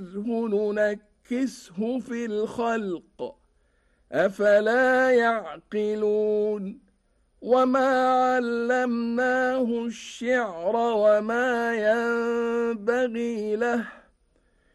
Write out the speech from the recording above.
ننكسه في الخلق أفلا يعقلون وما علمناه الشعر وما ينبغي له